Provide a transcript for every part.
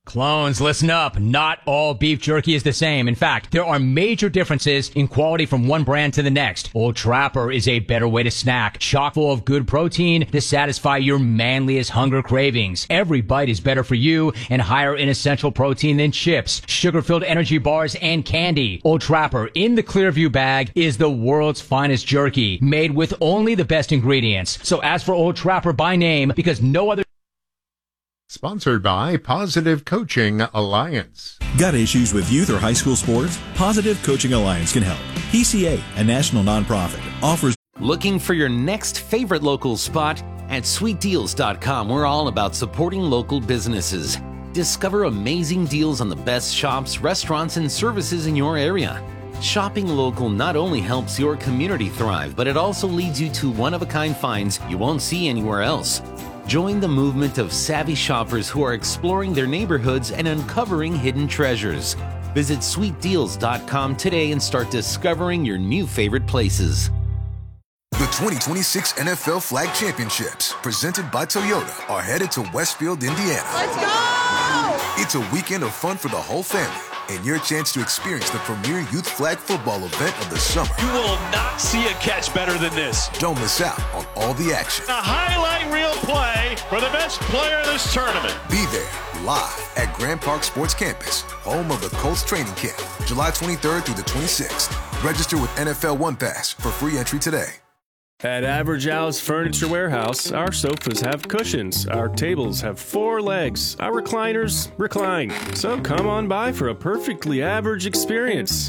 Clones, listen up. Not all beef jerky is the same. In fact, there are major differences in quality from one brand to the next. Old Trapper is a better way to snack, chock full of good protein to satisfy your manliest hunger cravings. Every bite is better for you and higher in essential protein than chips, sugar-filled energy bars, and candy. Old Trapper in the Clearview bag is the world's finest jerky, made with only the best ingredients. So ask for Old Trapper by name because no other... Sponsored by Positive Coaching Alliance. Got issues with youth or high school sports? Positive Coaching Alliance can help. PCA, a national nonprofit, offers... Looking for your next favorite local spot? At sweetdeals.com, we're all about supporting local businesses. Discover amazing deals on the best shops, restaurants, and services in your area. Shopping local not only helps your community thrive, but it also leads you to one-of-a-kind finds you won't see anywhere else. Join the movement of savvy shoppers who are exploring their neighborhoods and uncovering hidden treasures. Visit sweetdeals.com today and start discovering your new favorite places. The 2026 NFL Flag Championships, presented by Toyota, are headed to Westfield, Indiana. Let's go! It's a weekend of fun for the whole family and your chance to experience the premier youth flag football event of the summer. You will not see a catch better than this. Don't miss out on all the action. A highlight reel play for the best player in this tournament. Be there live at Grand Park Sports Campus, home of the Colts training camp, July 23rd through the 26th. Register with NFL One Pass for free entry today. At Average Al's Furniture Warehouse, our sofas have cushions, our tables have 4 legs, our recliners recline. So come on by for a perfectly average experience.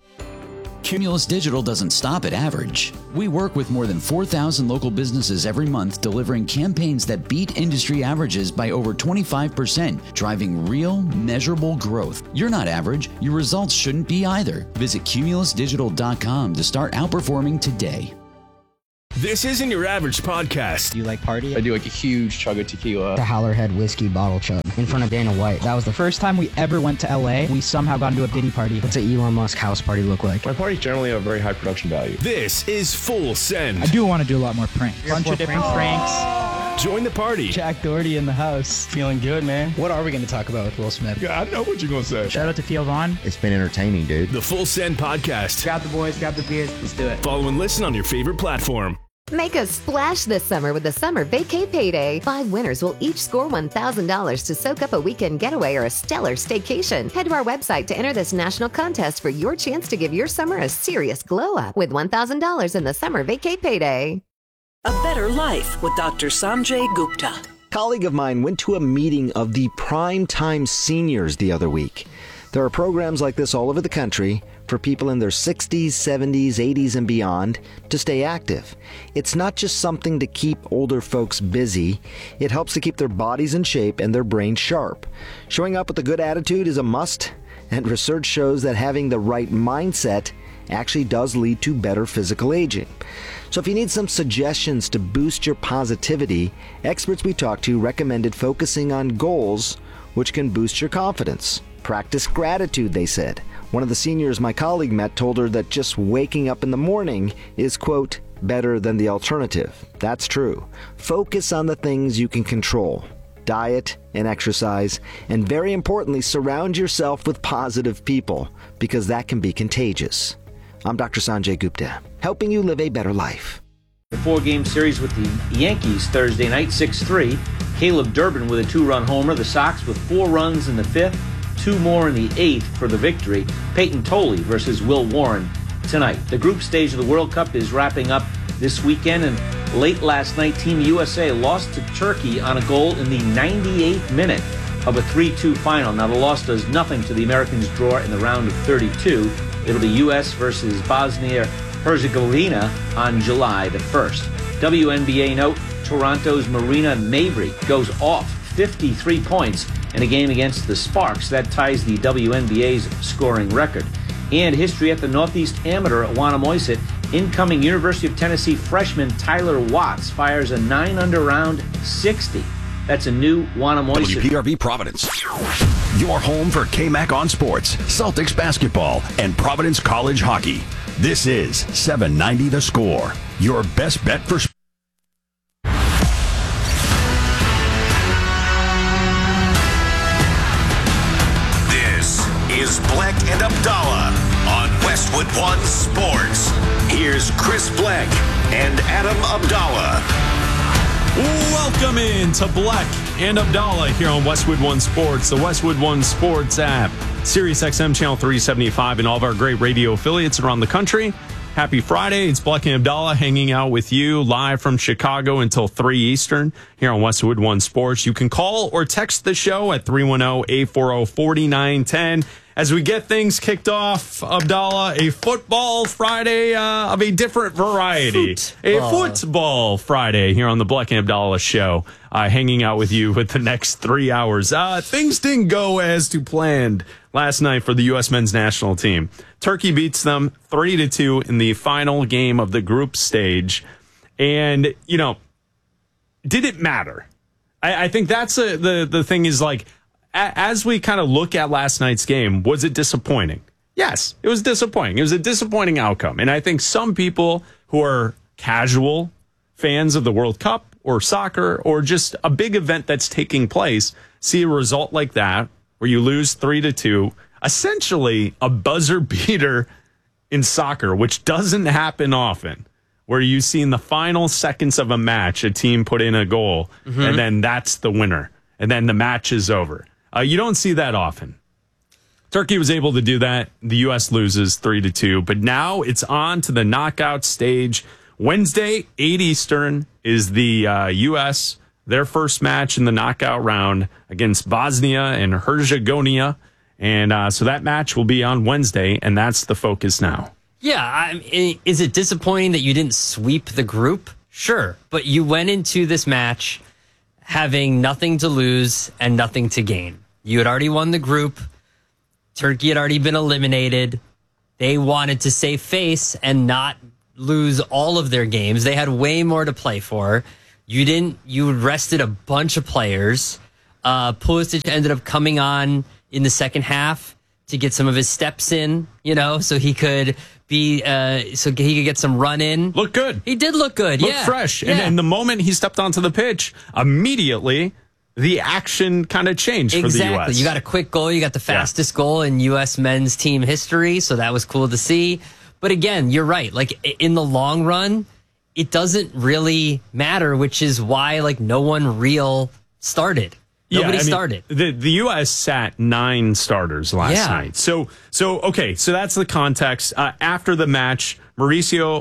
Cumulus Digital doesn't stop at average. We work with more than 4,000 local businesses every month, delivering campaigns that beat industry averages by over 25%, driving real, measurable growth. You're not average. Your results shouldn't be either. Visit cumulusdigital.com to start outperforming today. This isn't your average podcast. Do you like party? I do like a huge chug of tequila. The Howlerhead whiskey bottle chug in front of Dana White. That was the first time we ever went to LA. We somehow got into a Diddy party. What's an Elon Musk house party look like? My parties generally have very high production value. This is Full Send. I do want to do a lot more pranks. Bunch of different pranks. Join the party. Jack Doherty in the house. Feeling good, man. What are we going to talk about with Will Smith? Yeah, I know what you're going to say. Shout out to Theo Vaughn. It's been entertaining, dude. The Full Send podcast. Grab the boys, grab the beers. Let's do it. Follow and listen on your favorite platform. Make a splash this summer with the Summer Vacay Payday. 5 winners will each score $1,000 to soak up a weekend getaway or a stellar staycation. Head to our website to enter this national contest for your chance to give your summer a serious glow-up with $1,000 in the Summer Vacay Payday. A Better Life with Dr. Sanjay Gupta. A colleague of mine went to a meeting of the Primetime Seniors the other week. There are programs like this all over the country for people in their 60s, 70s, 80s, and beyond to stay active. It's not just something to keep older folks busy. It helps to keep their bodies in shape and their brains sharp. Showing up with a good attitude is a must, and research shows that having the right mindset actually does lead to better physical aging. So if you need some suggestions to boost your positivity, experts we talked to recommended focusing on goals which can boost your confidence. Practice gratitude, they said. One of the seniors my colleague met told her that just waking up in the morning is, quote, better than the alternative. That's true. Focus on the things you can control. Diet and exercise, and very importantly, surround yourself with positive people, because that can be contagious. I'm Dr. Sanjay Gupta, helping you live a better life. The 4-game series with the Yankees Thursday night, 6-3. Caleb Durbin with a 2-run homer. The Sox with 4 runs in the 5th. 2 more in the 8th for the victory. Peyton Tolley versus Will Warren tonight. The group stage of the World Cup is wrapping up this weekend, and late last night, Team USA lost to Turkey on a goal in the 98th minute of a 3-2 final. Now, the loss does nothing to the Americans' draw in the round of 32. It'll be U.S. versus Bosnia-Herzegovina on July the 1st. WNBA note, Toronto's Marina Mabrey goes off 53 points in a game against the Sparks. That ties the WNBA's scoring record. And history at the Northeast Amateur at Wannamoisett. Incoming University of Tennessee freshman Tyler Watts fires a 9-under round 60. That's a new Wannamoisett. WPRV Providence. Your home for KMAC on sports, Celtics basketball, and Providence College hockey. This is 790 The Score. Your best bet for sports. Chris Bleck and Abdallah on Westwood One Sports. Here's Chris Bleck and Adam Abdallah. Welcome in to Bleck and Abdallah here on Westwood One Sports, the Westwood One Sports app, Sirius XM Channel 375, and all of our great radio affiliates around the country. Happy Friday. It's Bleck and Abdallah hanging out with you live from Chicago until 3 Eastern here on Westwood One Sports. You can call or text the show at 310-840-4910. As we get things kicked off, Abdallah, a football Friday of a different variety. Football Friday here on the Bleck and Abdallah show. Hanging out with you with the next 3 hours. Things didn't go as to planned last night for the U.S. men's national team. Turkey beats them 3-2 in the final game of the group stage. And, you know, did it matter? I think that's the thing is, like, as we kind of look at last night's game, was it disappointing? Yes, it was disappointing. It was a disappointing outcome. And I think some people who are casual fans of the World Cup or soccer or just a big event that's taking place see a result like that where you lose 3-2, essentially a buzzer beater in soccer, which doesn't happen often, where you see in the final seconds of a match a team put in a goal and then that's the winner and then the match is over. You don't see that often. Turkey was able to do that. The U.S. loses 3-2, but now it's on to the knockout stage. Wednesday, 8 Eastern, is the U.S., their first match in the knockout round against Bosnia and Herzegovina. And so that match will be on Wednesday, and that's the focus now. Yeah, is it disappointing that you didn't sweep the group? Sure, but you went into this match having nothing to lose and nothing to gain. You had already won the group. Turkey had already been eliminated. They wanted to save face and not lose all of their games. They had way more to play for. You didn't. You rested a bunch of players. Pulisic ended up coming on in the second half to get some of his steps in, you know, so he could be, so he could get some run in. Look good. He did look good. Look fresh. Yeah. And the moment he stepped onto the pitch, immediately the action kind of changed for the U.S. You got a quick goal. You got the fastest goal in U.S. men's team history. So that was cool to see. But again, you're right. Like, in the long run, it doesn't really matter, which is why, like, no one real started. Nobody started. The U.S. sat 9 starters last night. So okay, so that's the context. After the match, Mauricio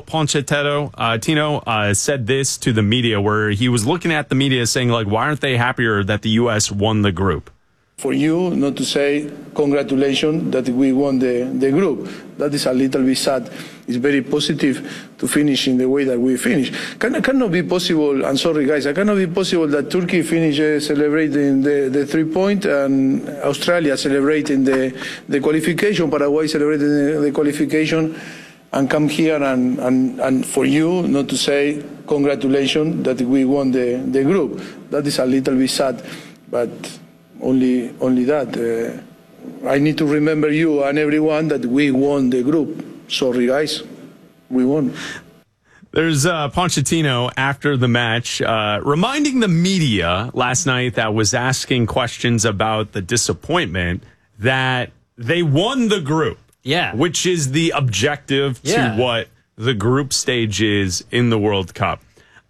Pochettino said this to the media, where he was looking at the media saying, like, why aren't they happier that the U.S. won the group? For you not to say congratulations that we won the group. That is a little bit sad. It's very positive to finish in the way that we finish. Cannot be possible, I'm sorry guys, it cannot be possible that Turkey finish celebrating the 3-point and Australia celebrating the qualification, Paraguay celebrating the qualification, and come here and for you not to say congratulations that we won the group. That is a little bit sad, but only that. I need to remember you and everyone that we won the group. Sorry, guys. We won. There's Pochettino after the match reminding the media last night that was asking questions about the disappointment that they won the group. Yeah. Which is the objective to what the group stage is in the World Cup.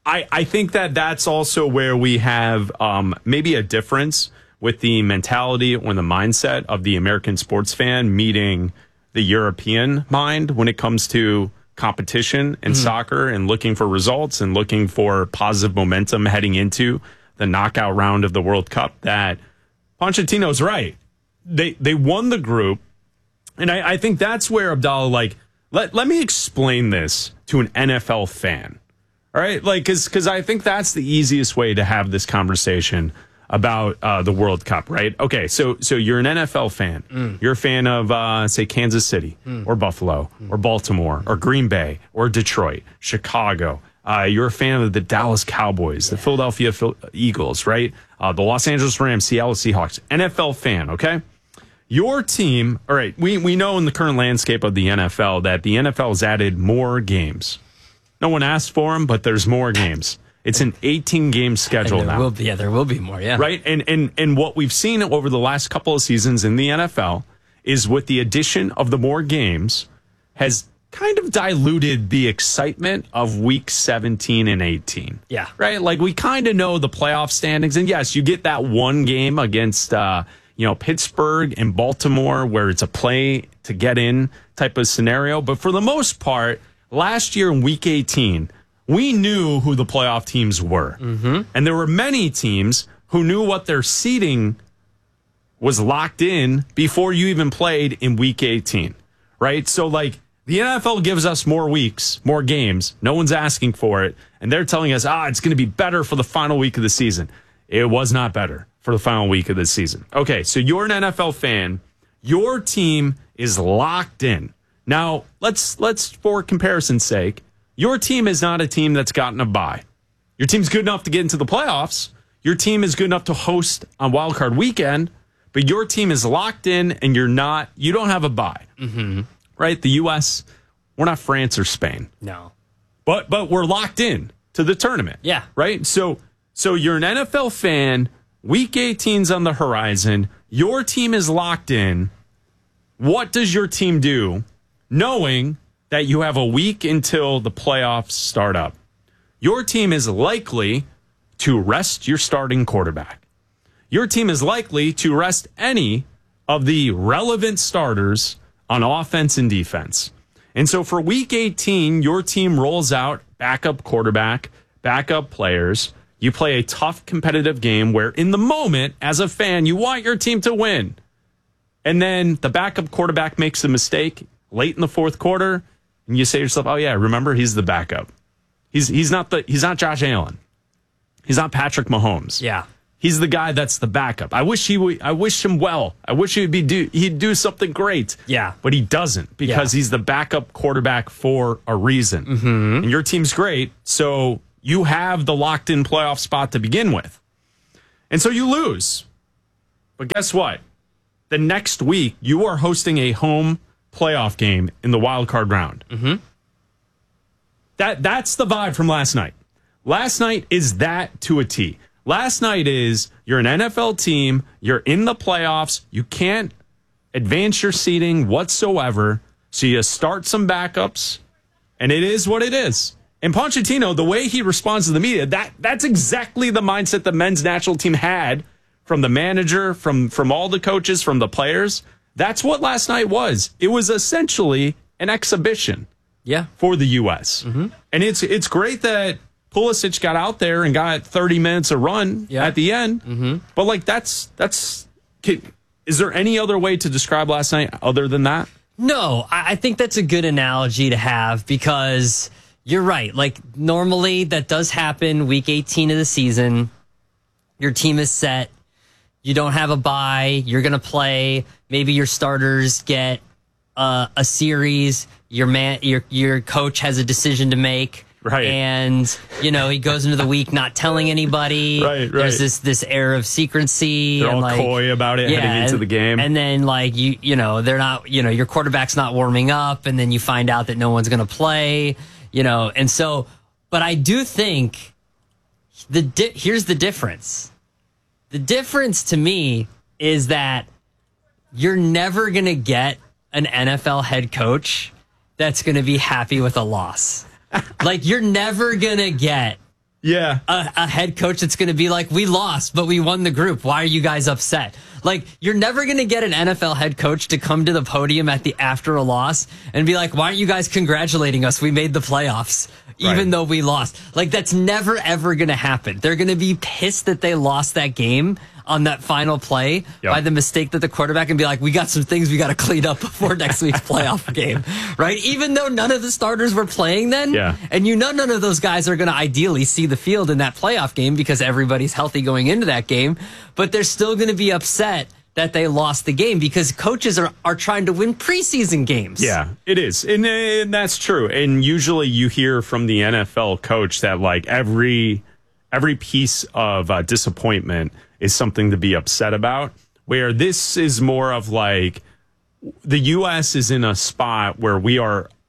I think that's also where we have maybe a difference with the mentality or the mindset of the American sports fan meeting the European mind when it comes to competition in soccer and looking for results and looking for positive momentum heading into the knockout round of the World Cup. That Pochettino's right. They won the group. And I think that's where, Abdallah, like, let me explain this to an NFL fan. All right? Like, because I think that's the easiest way to have this conversation about the World Cup, right? Okay, so you're an NFL fan. You're a fan of, say, Kansas City or Buffalo or Baltimore or Green Bay or Detroit, Chicago. You're a fan of the Dallas Cowboys, the Philadelphia Eagles, right? The Los Angeles Rams, Seattle Seahawks. NFL fan, okay? Your team, all right, we know in the current landscape of the NFL that the NFL has added more games. No one asked for them, but there's more games. It's an 18-game schedule now. There will be more, yeah. Right? And what we've seen over the last couple of seasons in the NFL is with the addition of the more games has kind of diluted the excitement of week 17 and 18. Yeah. Right? Like we kind of know the playoff standings. And yes, you get that one game against, Pittsburgh and Baltimore where it's a play to get in type of scenario. But for the most part, last year in week 18, we knew who the playoff teams were. Mm-hmm. And there were many teams who knew what their seeding was locked in before you even played in week 18, right? So like the NFL gives us more weeks, more games. No one's asking for it. And they're telling us, it's going to be better for the final week of the season. It was not better for the final week of the season. Okay, so you're an NFL fan. Your team is locked in. Now, let's for comparison's sake, your team is not a team that's gotten a bye. Your team's good enough to get into the playoffs. Your team is good enough to host on Wild Card Weekend, but your team is locked in and you don't have a bye. Mm-hmm. Right? The U.S., we're not France or Spain. No. But we're locked in to the tournament. Yeah. Right? So you're an NFL fan, week 18's on the horizon, your team is locked in. What does your team do knowing that you have a week until the playoffs start up? Your team is likely to rest your starting quarterback. Your team is likely to rest any of the relevant starters on offense and defense. And so for week 18, your team rolls out backup quarterback, backup players. You play a tough competitive game where in the moment, as a fan, you want your team to win. And then the backup quarterback makes a mistake late in the fourth quarter, and you say to yourself, oh yeah, remember, he's the backup. He's not Josh Allen. He's not Patrick Mahomes. Yeah. He's the guy that's the backup. I wish him well. I wish he'd do something great. Yeah. But he doesn't because he's the backup quarterback for a reason. Mm-hmm. And your team's great, so you have the locked-in playoff spot to begin with. And so you lose. But guess what? The next week, you are hosting a home playoff game in the wild card round. Mm-hmm. That's the vibe from last night. Last night is that to a T. Last night is you're an NFL team, you're in the playoffs, you can't advance your seeding whatsoever, so you start some backups, and it is what it is. And Pochettino, the way he responds to the media, that's exactly the mindset the men's national team had from the manager, from all the coaches, from the players. That's what last night was. It was essentially an exhibition for the U.S. Mm-hmm. And it's great that Pulisic got out there and got 30 minutes of run at the end. Mm-hmm. But, like, is there any other way to describe last night other than that? No, I think that's a good analogy to have because you're right. Like, normally that does happen week 18 of the season. Your team is set. You don't have a bye. You're going to play. Maybe your starters get a series. Your coach has a decision to make. Right. And, he goes into the week not telling anybody. Right. There's this air of secrecy. They're and all coy about it heading into the game. And then, they're not, your quarterback's not warming up, and then you find out that no one's going to play, And so, but I do think here's the difference. The difference to me is that you're never going to get an NFL head coach that's going to be happy with a loss. Like, you're never going to get a head coach that's going to be like, we lost, but we won the group. Why are you guys upset? Like, you're never going to get an NFL head coach to come to the podium after a loss and be like, why aren't you guys congratulating us? We made the playoffs, even though we lost. Like, that's never, ever going to happen. They're going to be pissed that they lost that game on that final play by the mistake that the quarterback can be like, we got some things we got to clean up before next week's playoff game, right? Even though none of the starters were playing then, and none of those guys are going to ideally see the field in that playoff game because everybody's healthy going into that game, but they're still going to be upset that they lost the game because coaches are trying to win preseason games. Yeah, it is. And that's true. And usually you hear from the NFL coach that like every piece of disappointment is something to be upset about, where this is more of like the U.S. is in a spot where we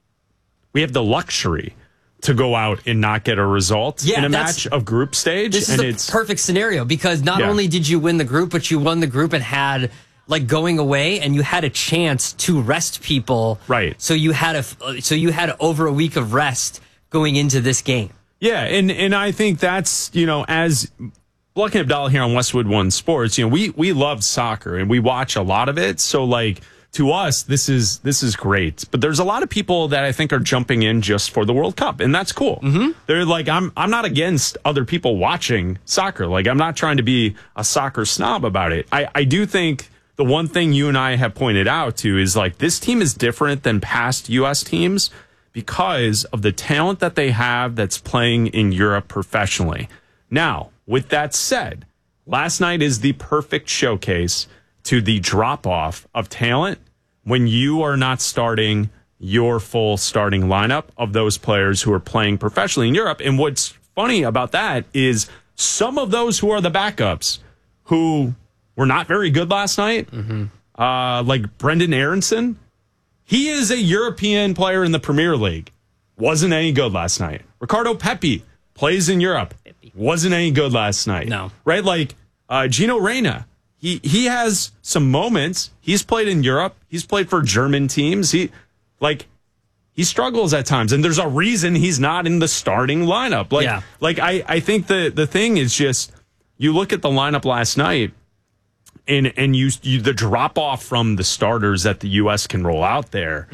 have the luxury to go out and not get a result in a match of group stage. This is the perfect scenario because not only did you win the group, but you won the group and had like going away, and you had a chance to rest people. Right. So you had over a week of rest going into this game. Yeah, and I think that's, as Black and Abdallah here on Westwood One Sports, we love soccer and we watch a lot of it. So like to us, this is great. But there's a lot of people that I think are jumping in just for the World Cup, and that's cool. Mm-hmm. They're like, I'm not against other people watching soccer. Like, I'm not trying to be a soccer snob about it. I do think the one thing you and I have pointed out to is like this team is different than past U.S. teams because of the talent that they have that's playing in Europe professionally. Now, with that said, last night is the perfect showcase to the drop-off of talent when you are not starting your full starting lineup of those players who are playing professionally in Europe. And what's funny about that is some of those who are the backups who were not very good last night, like Brendan Aronson, he is a European player in the Premier League. Wasn't any good last night. Ricardo Pepi plays in Europe. Wasn't any good last night. No. Right? Like Gino Reyna. He has some moments. He's played in Europe. He's played for German teams. He struggles at times. And there's a reason he's not in the starting lineup. I think the thing is just you look at the lineup last night and you the drop off from the starters that the US can roll out there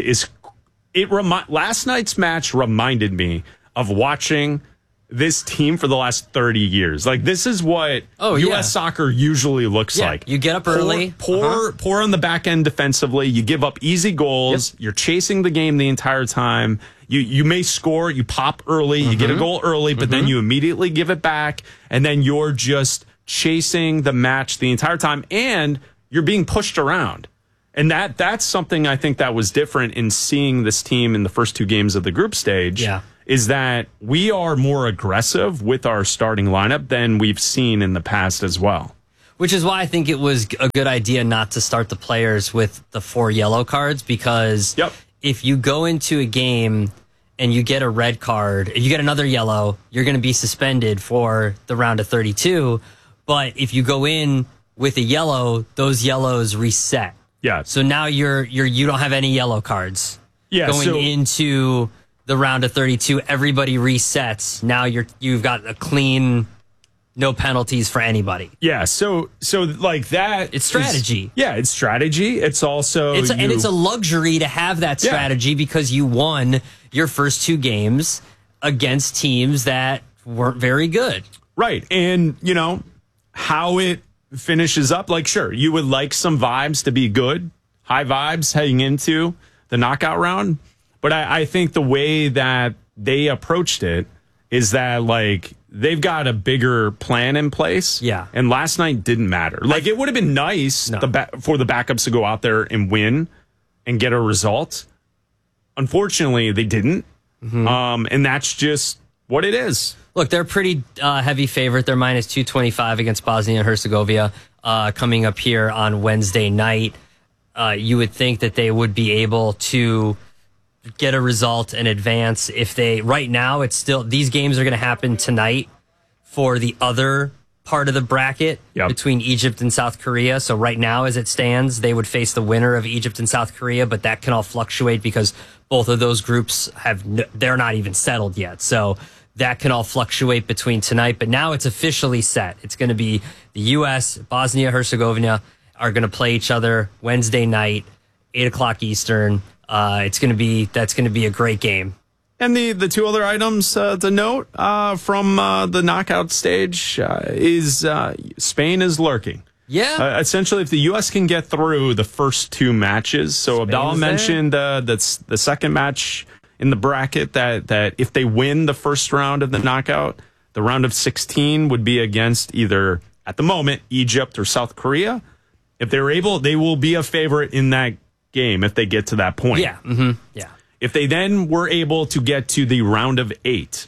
last night's match reminded me of watching this team for the last 30 years. Like, this is what U.S. soccer usually looks like. You get up early. Poor on the back end defensively. You give up easy goals. Yep. You're chasing the game the entire time. You may score. You pop early. You get a goal early, but then you immediately give it back. And then you're just chasing the match the entire time. And you're being pushed around. And that's something I think that was different in seeing this team in the first two games of the group stage. Yeah. Is that we are more aggressive with our starting lineup than we've seen in the past as well. Which is why I think it was a good idea not to start the players with the 4 yellow cards, because if you go into a game and you get a red card, if you get another yellow, you're going to be suspended for the round of 32. But if you go in with a yellow, those yellows reset. Yeah. So now you don't have any yellow cards. Yeah. Going into the round of 32, everybody resets. Now you've got a clean, no penalties for anybody. Yeah, so like that. It's strategy. It's strategy. It's also and it's a luxury to have that strategy because you won your first 2 games against teams that weren't very good. Right, and how it finishes up. Like, sure, you would like some vibes to be good, high vibes heading into the knockout round. But I think the way that they approached it is that, like, they've got a bigger plan in place. Yeah. And last night didn't matter. Like, it would have been nice for the backups to go out there and win and get a result. Unfortunately, they didn't. And that's just what it is. Look, they're a pretty heavy favorite. They're minus 225 against Bosnia and Herzegovina coming up here on Wednesday night. You would think that they would be able to get a result and advance if they right now it's still these games are going to happen tonight for the other part of the bracket between Egypt and South Korea. So right now as it stands, they would face the winner of Egypt and South Korea, but that can all fluctuate because both of those groups they're not even settled yet. So that can all fluctuate between tonight, but now it's officially set. It's going to be the US, Bosnia Herzegovina are going to play each other Wednesday night, 8:00 Eastern. That's going to be a great game. And the 2 other items to note from the knockout stage is Spain is lurking. Yeah. Essentially, if the U.S. can get through the first 2 matches, so Abdallah mentioned that's the second match in the bracket that if they win the first round of the knockout, the round of 16 would be against either, at the moment, Egypt or South Korea. If they're able, they will be a favorite in that game if they get to that point. Yeah. Mm-hmm. Yeah. If they then were able to get to the round of 8,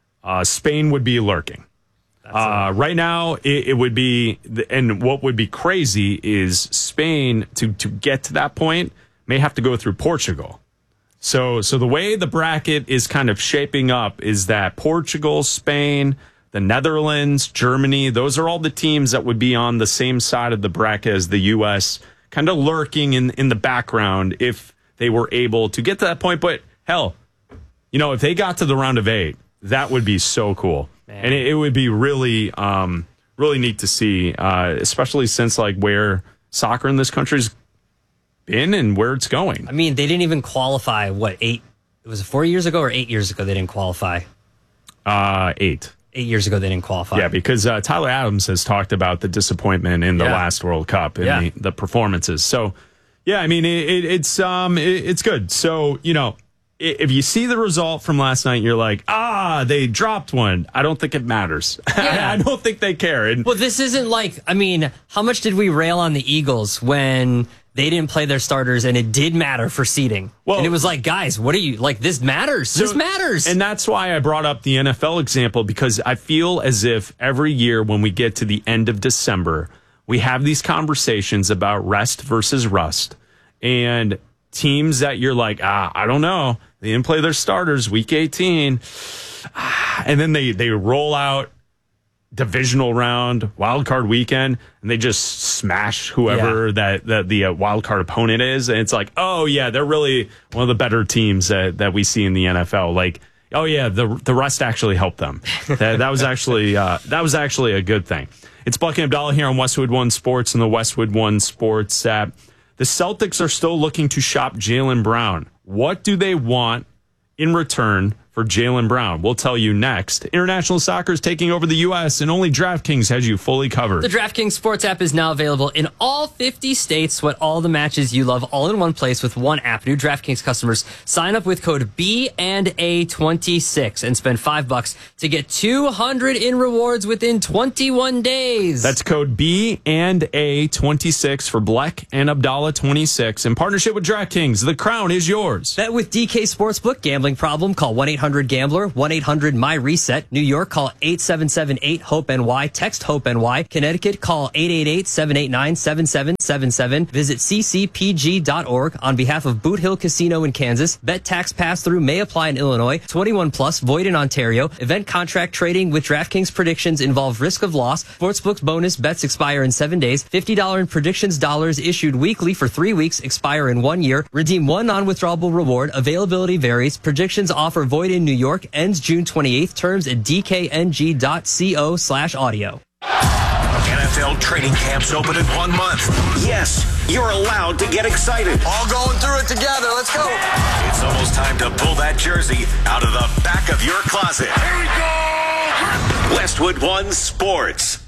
Spain would be lurking. Right now, it would be, and what would be crazy is Spain to get to that point may have to go through Portugal. So the way the bracket is kind of shaping up is that Portugal, Spain, the Netherlands, Germany. Those are all the teams that would be on the same side of the bracket as the U.S., kind of lurking in the background if they were able to get to that point. But hell, if they got to the round of 8, that would be so cool. Man. And it would be really, really neat to see, especially since where soccer in this country's been and where it's going. I mean, they didn't even qualify, 8? Was it 4 years ago or 8 years ago they didn't qualify? 8. 8 years ago they didn't qualify. Yeah, because Tyler Adams has talked about the disappointment in the last World Cup and the performances. So, yeah, I mean, it's good. So, if you see the result from last night, you're like, they dropped one. I don't think it matters. Yeah. I don't think they care. And well, this isn't how much did we rail on the Eagles when they didn't play their starters and it did matter for seeding? Well, and it was guys, what are you, this matters. This matters. And that's why I brought up the NFL example, because I feel as if every year when we get to the end of December, we have these conversations about rest versus rust. And teams that you're like, I don't know. They didn't play their starters week 18. And then they roll out divisional round, wild card weekend, and they just smash whoever that the wild card opponent is. And it's like, oh, yeah, they're really one of the better teams that we see in the NFL. Oh, yeah, the rest actually helped them. That was actually a good thing. It's Buck and Abdallah here on Westwood One Sports and the Westwood One Sports app. The Celtics are still looking to shop Jaylen Brown. What do they want in return for Jaylen Brown? We'll tell you next. International soccer is taking over the U.S., and only DraftKings has you fully covered. The DraftKings Sports app is now available in all 50 states. Sweat all the matches you love all in one place with one app. New DraftKings customers sign up with code B&A26 and spend $5 to get $200 in rewards within 21 days. That's code B&A26 for Black and Abdallah 26 in partnership with DraftKings. The crown is yours. Bet with DK Sportsbook. Gambling problem? Call 1-800-GAMBLER, 1-800-MY-RESET. New York, call 877-8-HOPE-NY. Text HOPE-NY. Connecticut, call 888-789-7777. Visit ccpg.org. On behalf of Boot Hill Casino in Kansas, bet tax pass-through may apply in Illinois. 21 plus, void in Ontario. Event contract trading with DraftKings predictions involve risk of loss. Sportsbook bonus bets expire in 7 days. $50 in predictions dollars issued weekly for 3 weeks, expire in 1 year. Redeem one non-withdrawable reward. Availability varies. Predictions offer void in New York. Ends June 28th. Terms at dkng.co/audio. NFL training camps open in 1 month. Yes, you're allowed to get excited. All going through it together. Let's go. It's almost time to pull that jersey out of the back of your closet. Here we go. Westwood One Sports.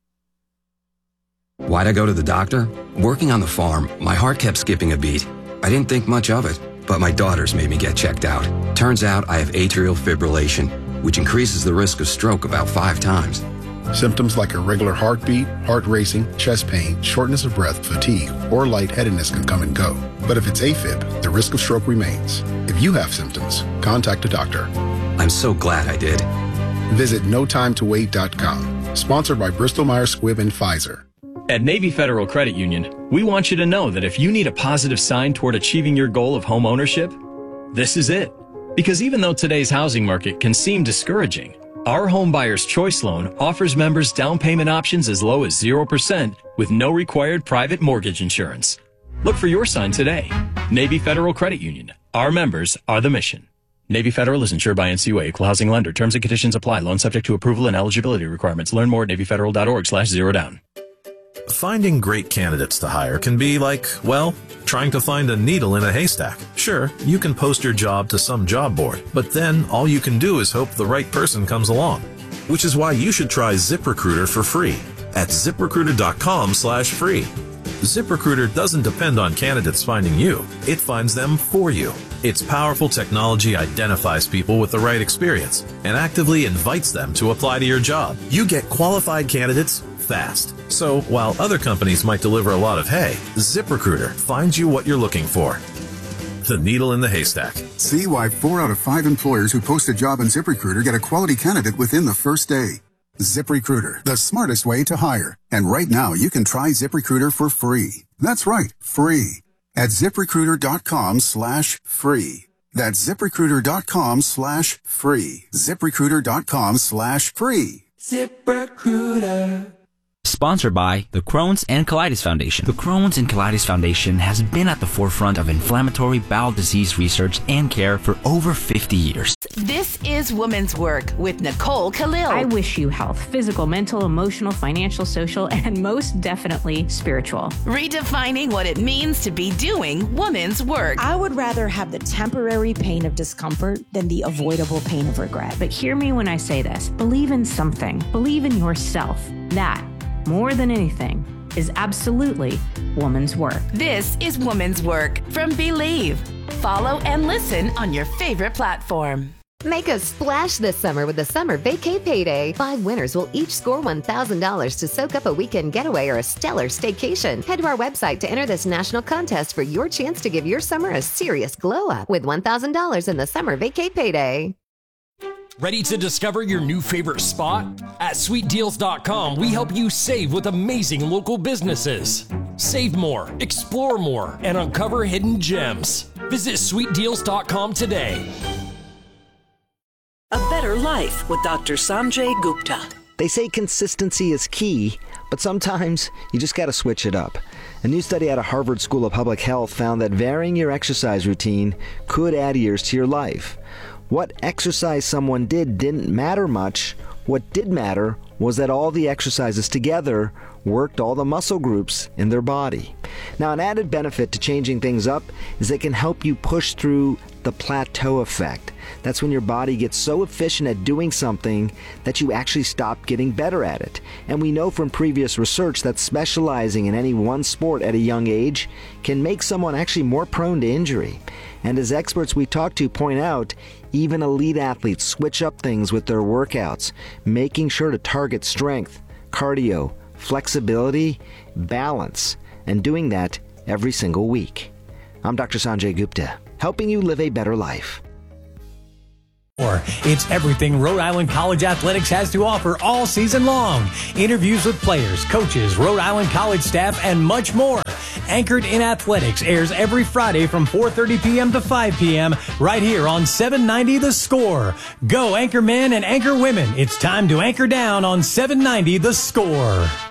Why'd I go to the doctor? Working on the farm, my heart kept skipping a beat. I didn't think much of it, but my daughters made me get checked out. Turns out I have atrial fibrillation, which increases the risk of stroke about 5 times. Symptoms like irregular heartbeat, heart racing, chest pain, shortness of breath, fatigue, or lightheadedness can come and go. But if it's AFib, the risk of stroke remains. If you have symptoms, contact a doctor. I'm so glad I did. Visit notimetowait.com. Sponsored by Bristol-Myers Squibb and Pfizer. At Navy Federal Credit Union, we want you to know that if you need a positive sign toward achieving your goal of home ownership, this is it. Because even though today's housing market can seem discouraging, our Home Buyer's Choice Loan offers members down payment options as low as 0% with no required private mortgage insurance. Look for your sign today. Navy Federal Credit Union. Our members are the mission. Navy Federal is insured by NCUA, equal housing lender. Terms and conditions apply. Loan subject to approval and eligibility requirements. Learn more at NavyFederal.org/zerodown. Finding great candidates to hire can be like, well, trying to find a needle in a haystack. Sure, you can post your job to some job board, but then all you can do is hope the right person comes along. Which is why you should try ZipRecruiter for free at ZipRecruiter.com/free. ZipRecruiter doesn't depend on candidates finding you. It finds them for you. Its powerful technology identifies people with the right experience and actively invites them to apply to your job. You get qualified candidates fast. So while other companies might deliver a lot of hay, ZipRecruiter finds you what you're looking for. The needle in the haystack. See why 4 out of 5 employers who post a job on ZipRecruiter get a quality candidate within the first day. ZipRecruiter, the smartest way to hire. And right now, you can try ZipRecruiter for free. That's right, free. At ZipRecruiter.com/free. That's ZipRecruiter.com/free. ZipRecruiter.com/free. ZipRecruiter. Sponsored by the Crohn's and Colitis Foundation. The Crohn's and Colitis Foundation has been at the forefront of inflammatory bowel disease research and care for over 50 years. This is Women's Work with Nicole Khalil. I wish you health, physical, mental, emotional, financial, social, and most definitely spiritual. Redefining what it means to be doing women's work. I would rather have the temporary pain of discomfort than the avoidable pain of regret. But hear me when I say this. Believe in something. Believe in yourself. That, more than anything, is absolutely woman's work. This is Woman's Work from Believe. Follow and listen on your favorite platform. Make a splash this summer with the Summer Vacay Payday. 5 winners will each score $1,000 to soak up a weekend getaway or a stellar staycation. Head to our website to enter this national contest for your chance to give your summer a serious glow up with $1,000 in the Summer Vacay Payday. Ready to discover your new favorite spot? At SweetDeals.com, we help you save with amazing local businesses. Save more, explore more, and uncover hidden gems. Visit SweetDeals.com today. A Better Life with Dr. Sanjay Gupta. They say consistency is key, but sometimes you just got to switch it up. A new study out of Harvard School of Public Health found that varying your exercise routine could add years to your life. What exercise someone did didn't matter much. What did matter was that all the exercises together worked all the muscle groups in their body. Now, an added benefit to changing things up is it can help you push through the plateau effect. That's when your body gets so efficient at doing something that you actually stop getting better at it. And we know from previous research that specializing in any one sport at a young age can make someone actually more prone to injury. And as experts we talk to point out, even elite athletes switch up things with their workouts, making sure to target strength, cardio, flexibility, balance, and doing that every single week. I'm Dr. Sanjay Gupta, helping you live a better life. It's everything Rhode Island College Athletics has to offer all season long. Interviews with players, coaches, Rhode Island College staff, and much more. Anchored in Athletics airs every Friday from 4:30 p.m. to 5 p.m. right here on 790 The Score. Go anchor men and anchor women. It's time to anchor down on 790 The Score.